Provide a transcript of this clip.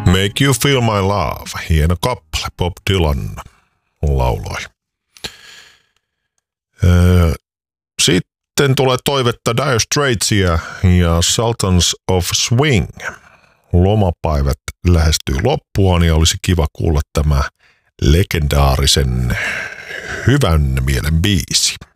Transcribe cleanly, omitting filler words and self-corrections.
Make You Feel My Love, hieno kappale, Bob Dylan lauloi. Sitten tulee toivetta Dire Straitsia ja Sultans of Swing. Lomapäivät lähestyy loppuaan ja olisi kiva kuulla tämä legendaarisen hyvän mielen biisi.